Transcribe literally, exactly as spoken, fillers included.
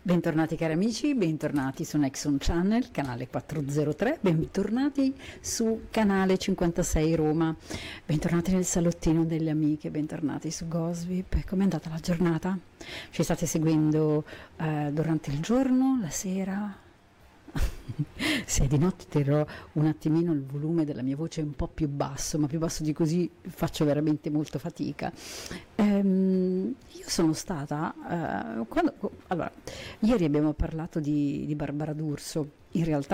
Bentornati cari amici, bentornati su Nexon Channel, canale quattrocentotre, bentornati su canale cinquantasei Roma, bentornati nel salottino delle amiche, bentornati su Gosvip. Com'è andata la giornata? Ci state seguendo eh, durante il giorno, la sera? Se è di notte terrò un attimino il volume della mia voce un po' più basso, ma più basso di così faccio veramente molto fatica. Ehm, io sono stata, eh, quando, allora, ieri abbiamo parlato di, di Barbara D'Urso, in realtà